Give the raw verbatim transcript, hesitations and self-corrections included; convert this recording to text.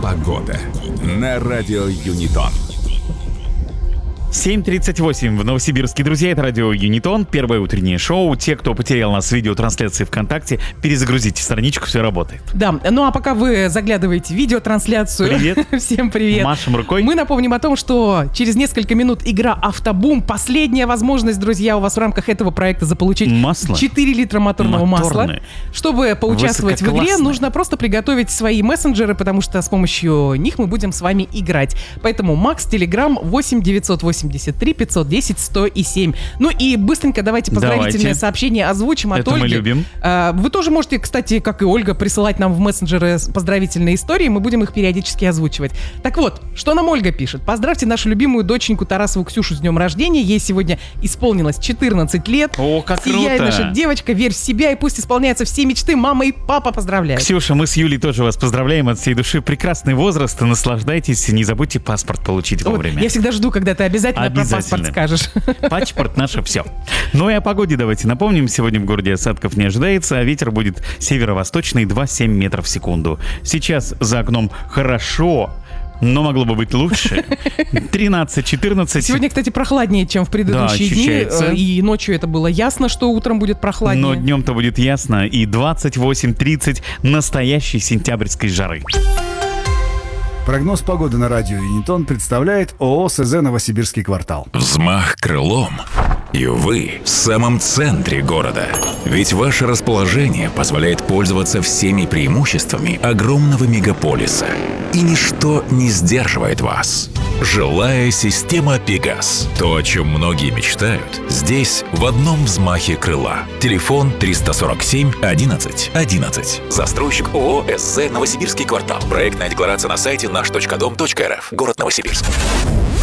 Погода на радио Юнитон. семь тридцать восемь в Новосибирске. Друзья, это радио Юнитон, первое утреннее шоу. Те, кто потерял нас в видеотрансляции ВКонтакте, перезагрузите страничку, все работает. Да, ну а пока вы заглядываете в видеотрансляцию... Привет. Всем привет. Машем рукой. Мы напомним о том, что через несколько минут игра «Автобум». Последняя возможность, друзья, у вас в рамках этого проекта заполучить Масло? четыре литра моторного Моторное. масла. Чтобы поучаствовать в игре, Высококлассное. нужно просто приготовить свои мессенджеры, потому что с помощью них мы будем с вами играть. Поэтому Макс, Телеграм восемь девятьсот восемьдесят три пятьсот десять сто семь. Ну и быстренько давайте поздравительное Давайте. сообщение озвучим от Это мы Ольги. любим. А, Вы тоже можете, кстати, как и Ольга, присылать нам в мессенджеры поздравительные истории, мы будем их периодически озвучивать. Так вот, что нам Ольга пишет? Поздравьте нашу любимую доченьку Тарасову Ксюшу с днем рождения. Ей сегодня исполнилось четырнадцать лет. О, как Сияй, круто. наша девочка, верь в себя, и пусть исполняются все мечты. Мама и папа поздравляют. Ксюша, мы с Юлей тоже вас поздравляем от всей души. Прекрасный возраст, наслаждайтесь, не забудьте паспорт получить Вот, вовремя. я всегда жду, когда ты обязательно, про Обязательно. паспорт скажешь. Паспорт наше все. Ну и о погоде давайте напомним. Сегодня в городе осадков не ожидается, а ветер будет северо-восточный два целых семь десятых метров в секунду. Сейчас за окном хорошо, но могло бы быть лучше. тринадцать-четырнадцать. Сегодня, кстати, прохладнее, чем в предыдущие Да, дни. ощущается. э, И ночью это было ясно, что утром будет прохладнее. Но днем-то будет ясно. И двадцать восемь тридцать настоящей сентябрьской жары. Прогноз погоды на радио Юнитон представляет ООО СЗ «Новосибирский квартал». Взмах крылом, и вы в самом центре города. Ведь ваше расположение позволяет пользоваться всеми преимуществами огромного мегаполиса. И ничто не сдерживает вас. Жилая система «Пегас». То, о чем многие мечтают, здесь в одном взмахе крыла. Телефон триста сорок семь одиннадцать одиннадцать. Застройщик ООО СЗ «Новосибирский квартал». Проектная декларация на сайте наш точка дом точка эр эф. Город Новосибирск.